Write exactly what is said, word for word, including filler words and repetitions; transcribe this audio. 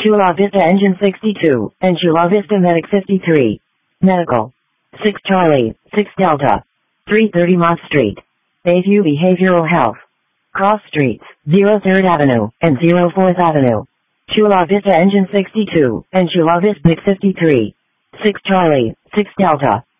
Chula Vista Engine sixty-two, and Chula Vista Medic fifty-three. Medical. six Charlie, six Delta. three thirty Mott Street. Bayview Behavioral Health. Cross Streets, zero third Avenue, and zero fourth Avenue. Chula Vista Engine sixty-two, and Chula Vista Medic fifty-three. six Charlie, six Delta.